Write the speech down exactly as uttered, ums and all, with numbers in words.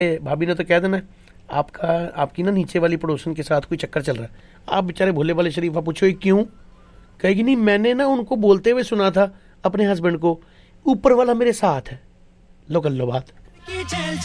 भाभी ने तो कह देना आपका आपकी ना नीचे वाली पड़ोसन के साथ कोई चक्कर चल रहा है। आप बेचारे भोले वाले शरीफा पूछो ये क्यों? कहेगी नहीं मैंने ना उनको बोलते हुए सुना था अपने हस्बैंड को, ऊपर वाला मेरे साथ है। लो कर लो बात।